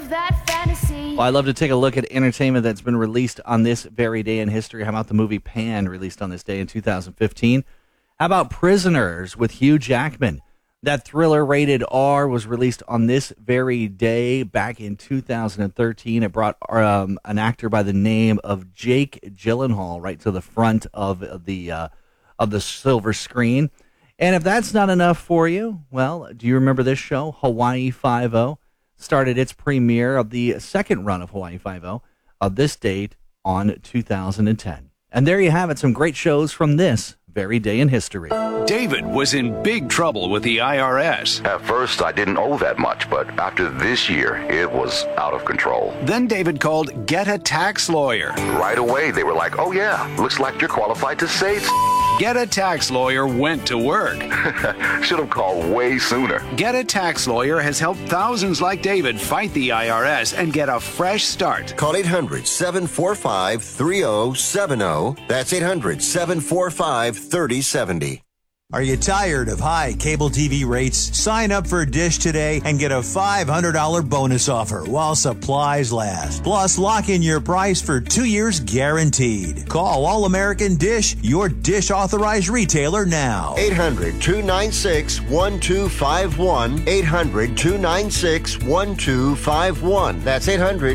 live that fantasy. Well, I love to take a look at entertainment that's been released on this very day in history. How about the movie Pan, released on this day in 2015? How about Prisoners with Hugh Jackman? That thriller rated R was released on this very day back in 2013. It brought an actor by the name of Jake Gyllenhaal right to the front of the silver screen. And if that's not enough for you, well, do you remember this show, Hawaii Five-0? Started its premiere of the second run of Hawaii Five-0 of this date on 2010. And there you have it, some great shows from this very day in history. David was in big trouble with the IRS. At first, I didn't owe that much, but after this year, it was out of control. Then David called Get a Tax Lawyer. Right away, they were like, oh yeah, looks like you're qualified to save. Get a Tax Lawyer went to work. Should have called way sooner. Get a Tax Lawyer has helped thousands like David fight the IRS and get a fresh start. Call 800-745-3070. That's 800-745-3070. Are you tired of high cable TV rates? Sign up for Dish today and get a $500 bonus offer while supplies last. Plus, lock in your price for 2 years guaranteed. Call All American Dish, your Dish authorized retailer now. 800-296-1251. 800-296-1251. That's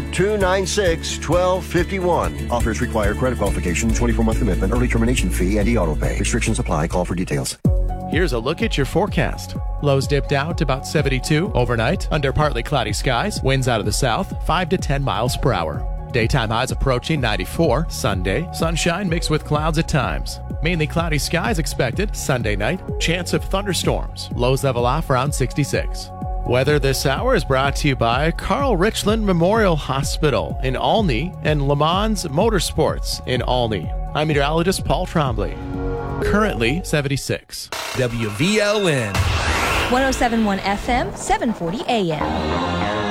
800-296-1251. Offers require credit qualification, 24-month commitment, early termination fee, and e-auto pay. Restrictions apply. Call for details. Here's a look at your forecast. Lows dipped out to about 72 overnight under partly cloudy skies. Winds out of the south, 5 to 10 miles per hour. Daytime highs approaching 94. Sunday, sunshine mixed with clouds at times. Mainly cloudy skies expected Sunday night. Chance of thunderstorms. Lows level off around 66. Weather this hour is brought to you by Carl Richland Memorial Hospital in Olney and Le Mans Motorsports in Olney. I'm meteorologist Paul Trombley. Currently 76. WVLN 107.1 FM, 740 AM.